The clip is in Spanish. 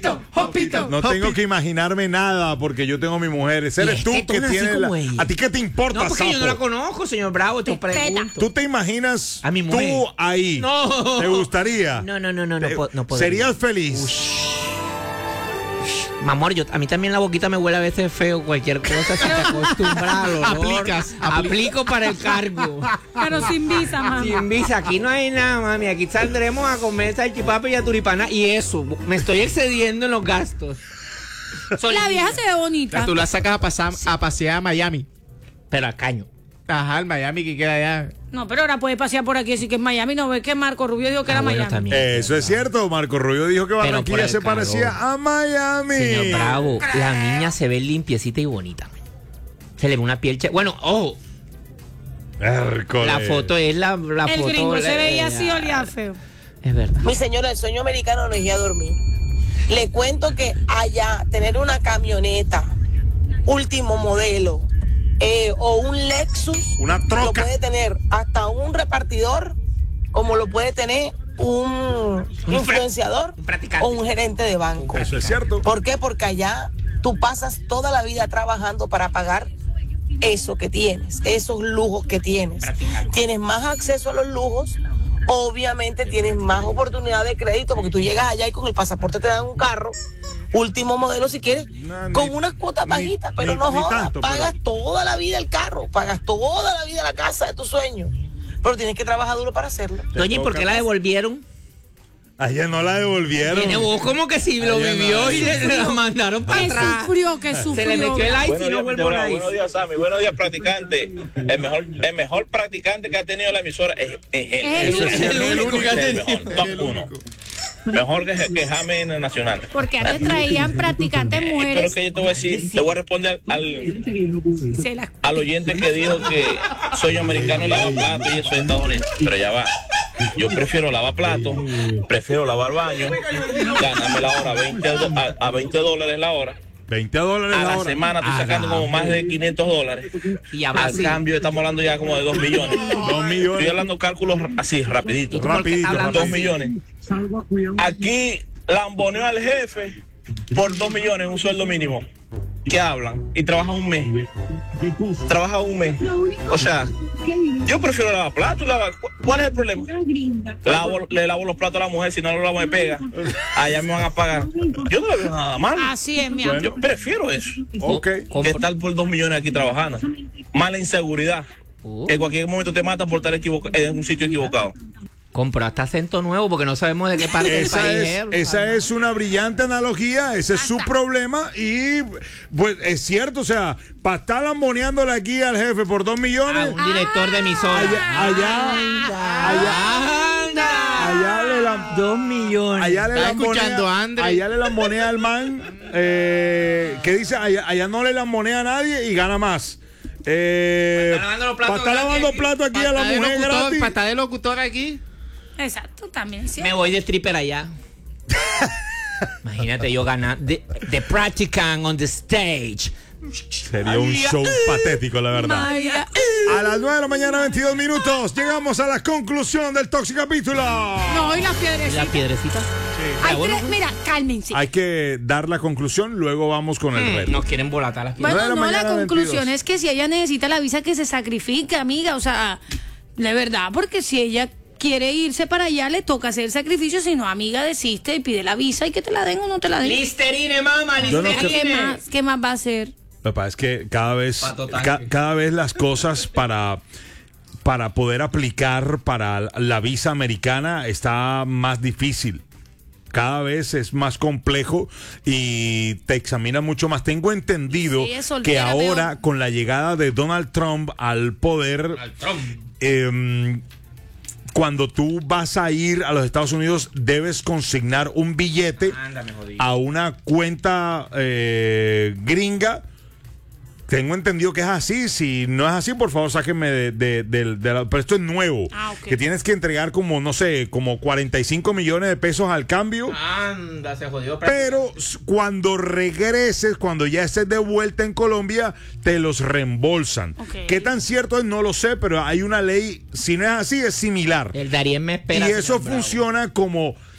No tengo que imaginarme nada porque yo tengo mi mujer. Eres tú que tienes ¿A ti qué te importa, No, porque sapo? yo no la conozco, señor Bravo, te pregunto. ¿Tú te imaginas a mi mujer? Tú ahí? No. ¿Te gustaría? No podría. ¿Serías feliz? Mi amor, a mí también la boquita me huele a veces feo, cualquier cosa si te acostumbras al olor. Aplico para el cargo. Pero sin visa, mami. Sin visa, aquí no hay nada, mami. Aquí saldremos a comer salchipapa y aturipana. Y eso, me estoy excediendo en los gastos. La vieja se ve bonita. Tú la sacas a pasear a Miami. Pero al caño. Ajá, el Miami que queda allá. No, pero ahora puede pasear por aquí, así que es Miami. No ves que Marco Rubio dijo que era bueno, Miami. También. Eso es cierto. Marco Rubio dijo que Barranquilla se parecía a Miami. Señor Bravo, la niña se ve limpiecita y bonita. Se le ve una piel bueno, ojo. La foto es la el foto. El gringo se veía así, olía feo. Es verdad. Mi señora, el sueño americano no es ir a dormir. Le cuento que allá tener una camioneta último modelo o un Lexus, una troca, lo puede tener hasta un repartidor, como lo puede tener un influenciador o un gerente de banco. Eso es cierto. ¿Por qué? Porque allá tú pasas toda la vida trabajando para pagar eso que tienes, esos lujos que tienes. Tienes más acceso a los lujos, obviamente tienes más oportunidad de crédito, porque tú llegas allá y con el pasaporte te dan un carro último modelo si quieres, con unas cuotas bajitas, pero no jodas, pagas toda la vida el carro, pagas toda la vida la casa de tus sueños, pero tienes que trabajar duro para hacerlo. Doña, ¿y por qué la devolvieron? Ayer no la devolvieron. Tiene vos como que si lo vivió y la mandaron para atrás. Que sufrió. Se le metió el ice y no vuelvo a ice. Buenos días, Sammy. Buenos días, practicante. El mejor practicante que ha tenido la emisora es el único que ha tenido. Top 1. Mejor que James en el Nacional. Porque antes traían practicantes mujeres. Pero que yo te voy a decir, te voy a responder al oyente que dijo que soy americano y lavo plato y eso es Estados Unidos. Pero ya va. Yo prefiero lavar platos, prefiero lavar baño, ganarme la hora a $20 la hora. $20 a la semana estoy sacando como más de $500. Y al cambio estamos hablando ya como de 2 millones. 2 millones. Estoy hablando cálculos así, rapidito. 2 millones. Aquí lamboneó al jefe por 2 millones, un sueldo mínimo. ¿Qué hablan? Y trabaja un mes. O sea, yo prefiero lavar platos. ¿Cuál es el problema? Le lavo los platos a la mujer, si no lo lavo me pega. Allá me van a pagar. Yo no le veo nada mal. Así es, mi amor. Yo prefiero eso. Okay. Que estar por 2 millones aquí trabajando. Mala inseguridad. Que en cualquier momento te matan por estar en un sitio equivocado. Compraste acento nuevo porque no sabemos de qué parte del país es. Esa es una brillante analogía, ese es su problema y pues es cierto, o sea, para estar lamboneándole aquí al jefe por 2 millones. Un director de emisora. Allá le 2 millones. Allá le escuchando a André. Allá le lambonea al man, que dice, allá no le lambonea a nadie y gana más. Para estar lavando platos aquí a la mujer gratis. Para estar de locutor aquí. Exacto, también sí. Me voy de stripper allá. Imagínate yo ganar the practicant on the stage. Sería un show patético, la verdad. A las 9 de la mañana, 22 minutos, llegamos a la conclusión del tóxico capítulo. No, y las piedrecitas. ¿Las piedrecitas? Sí. Mira, cálmense. Hay que dar la conclusión, luego vamos con el reto. Nos quieren volatar las piedrecitas. Bueno, no, la conclusión 22. es que si ella necesita la visa, que se sacrifique, amiga. O sea, de verdad, porque si ella quiere irse para allá, le toca hacer el sacrificio. Si no, amiga, desiste y pide la visa y que te la den o no te la den. Listerine, mamá, listerine. ¿Qué más va a hacer? Lo que pasa es que cada vez las cosas para poder aplicar para la visa americana está más difícil. Cada vez es más complejo y te examina mucho más. Tengo entendido que ahora, con la llegada de Donald Trump al poder, cuando tú vas a ir a los Estados Unidos, debes consignar un billete a una cuenta gringa. Tengo entendido que es así. Si no es así, por favor, sáquenme de la... Pero esto es nuevo. Okay. Que tienes que entregar como, no sé, como 45 millones de pesos al cambio. Anda, se jodió. Pero cuando regreses, cuando ya estés de vuelta en Colombia, te los reembolsan. Okay. ¿Qué tan cierto es? No lo sé, pero hay una ley, si no es así, es similar. El Darien me espera. Y eso funciona como